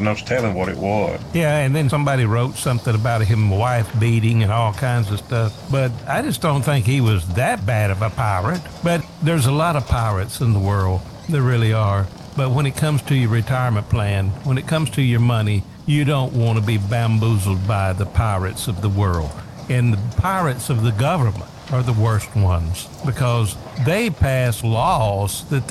no telling what it was. Yeah, and then somebody wrote something about him wife beating and all kinds of stuff. But I just don't think he was that bad of a pirate. But there's a lot of pirates in the world. There really are. But when it comes to your retirement plan, when it comes to your money, you don't want to be bamboozled by the pirates of the world. And the pirates of the government are the worst ones because they pass laws that